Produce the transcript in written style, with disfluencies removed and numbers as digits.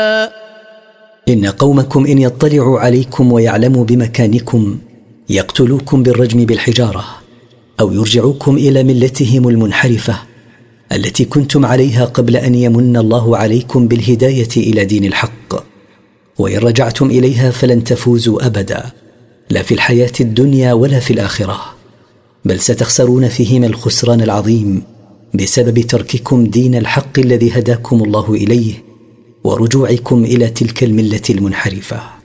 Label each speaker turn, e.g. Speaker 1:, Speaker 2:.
Speaker 1: إن قومكم إن يطلعوا عليكم ويعلموا بمكانكم يقتلوكم بالرجم بالحجارة أو يرجعوكم إلى ملتهم المنحرفة التي كنتم عليها قبل أن يمن الله عليكم بالهداية إلى دين الحق. وإن رجعتم إليها فلن تفوزوا أبدا، لا في الحياة الدنيا ولا في الآخرة، بل ستخسرون فيهما الخسران العظيم بسبب ترككم دين الحق الذي هداكم الله إليه ورجوعكم إلى تلك الملة المنحرفة.